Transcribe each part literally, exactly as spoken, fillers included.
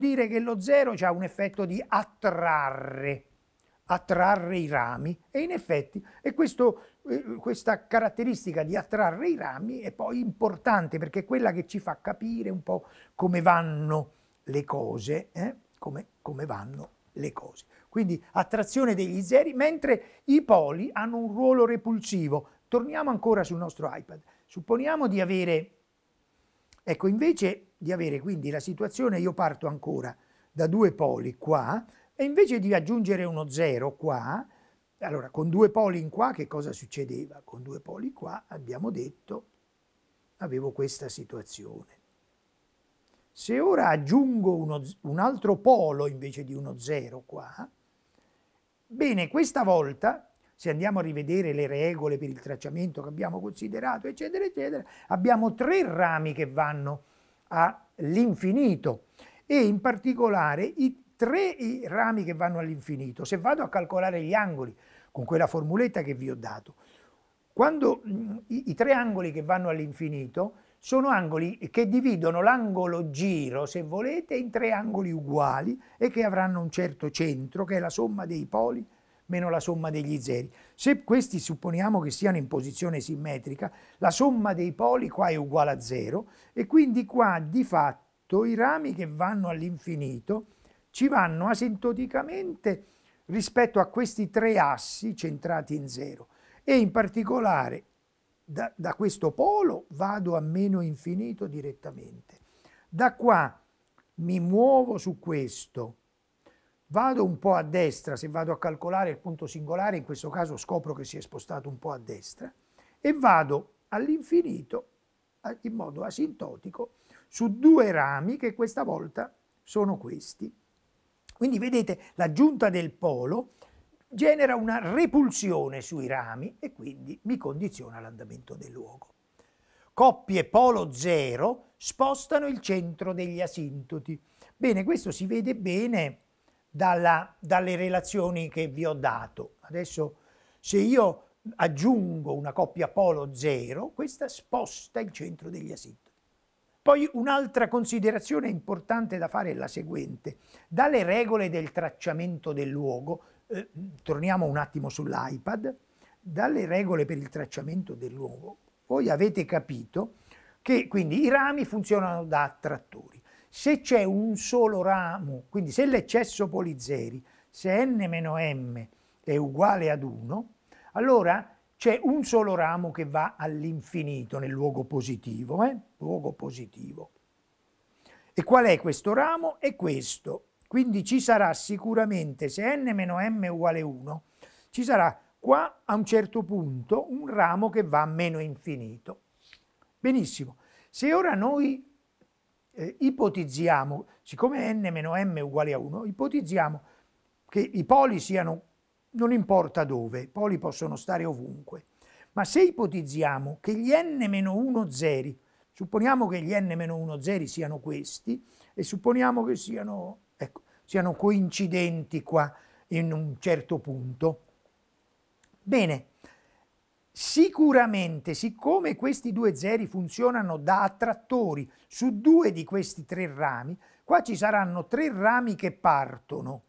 dire che lo zero ha un effetto di attrarre, attrarre i rami, e in effetti e questo, eh, questa caratteristica di attrarre i rami è poi importante, perché è quella che ci fa capire un po' come vanno le cose, eh? come, come vanno le cose. Quindi attrazione degli zeri, mentre i poli hanno un ruolo repulsivo. Torniamo ancora sul nostro iPad. Supponiamo di avere, ecco, invece di avere quindi la situazione, io parto ancora da due poli qua, e invece di aggiungere uno zero qua, allora con due poli in qua che cosa succedeva? Con due poli qua abbiamo detto, avevo questa situazione. Se ora aggiungo uno, un altro polo invece di uno zero qua, bene, questa volta, se andiamo a rivedere le regole per il tracciamento che abbiamo considerato, eccetera, eccetera, abbiamo tre rami che vanno all'infinito, e in particolare i tre rami che vanno all'infinito. Se vado a calcolare gli angoli con quella formuletta che vi ho dato, quando mh, i, i tre angoli che vanno all'infinito sono angoli che dividono l'angolo giro, se volete, in tre angoli uguali e che avranno un certo centro, che è la somma dei poli meno la somma degli zeri. Se questi supponiamo che siano in posizione simmetrica, la somma dei poli qua è uguale a zero, e quindi qua di fatto i rami che vanno all'infinito ci vanno asintoticamente rispetto a questi tre assi centrati in zero, e in particolare Da, da questo polo vado a meno infinito direttamente. Da qua mi muovo su questo, vado un po' a destra, se vado a calcolare il punto singolare, in questo caso scopro che si è spostato un po' a destra, e vado all'infinito in modo asintotico su due rami che questa volta sono questi. Quindi vedete, l'aggiunta del polo genera una repulsione sui rami e quindi mi condiziona l'andamento del luogo. Coppie polo zero spostano il centro degli asintoti. Bene, questo si vede bene dalla, dalle relazioni che vi ho dato. Adesso, se io aggiungo una coppia polo zero, questa sposta il centro degli asintoti. Poi un'altra considerazione importante da fare è la seguente. Dalle regole del tracciamento del luogo, eh, torniamo un attimo sull'iPad, dalle regole per il tracciamento del luogo, voi avete capito che quindi i rami funzionano da attrattori. Se c'è un solo ramo, quindi se l'eccesso polizeri, se n meno m è uguale ad uno, allora c'è un solo ramo che va all'infinito nel luogo positivo, eh? luogo positivo. E qual è questo ramo? È questo. Quindi ci sarà sicuramente, se n meno m è uguale a uno, ci sarà qua a un certo punto un ramo che va a meno infinito. Benissimo. Se ora noi eh, ipotizziamo, siccome n meno m è uguale a uno, ipotizziamo che i poli siano, non importa dove, i poli possono stare ovunque, ma se ipotizziamo che gli n meno uno zeri, supponiamo che gli n meno uno zeri siano questi, e supponiamo che siano, ecco, siano coincidenti qua in un certo punto. Bene, sicuramente, siccome questi due zeri funzionano da attrattori su due di questi tre rami, qua ci saranno tre rami che partono.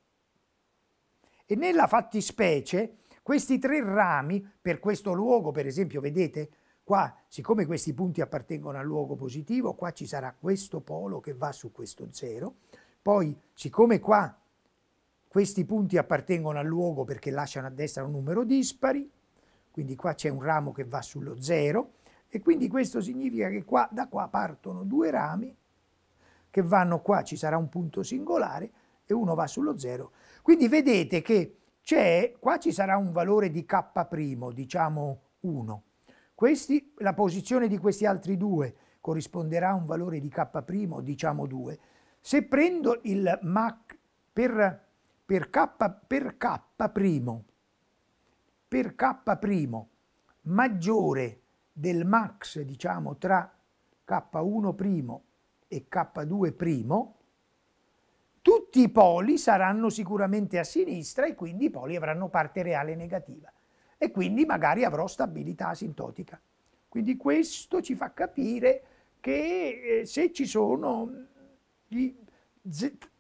E nella fattispecie, questi tre rami, per questo luogo, per esempio, vedete, qua, siccome questi punti appartengono al luogo positivo, qua ci sarà questo polo che va su questo zero, poi, siccome qua questi punti appartengono al luogo perché lasciano a destra un numero dispari, quindi qua c'è un ramo che va sullo zero, e quindi questo significa che qua, da qua partono due rami che vanno qua, ci sarà un punto singolare, e uno va sullo zero. Quindi vedete che c'è, qua ci sarà un valore di K', diciamo uno. Questi, la posizione di questi altri due corrisponderà a un valore di K', diciamo due. Se prendo il Mach per, per K, per K', per K' maggiore del max, diciamo, tra K uno' e K due', tutti i poli saranno sicuramente a sinistra, e quindi i poli avranno parte reale negativa, e quindi magari avrò stabilità asintotica. Quindi questo ci fa capire che eh, se ci sono gli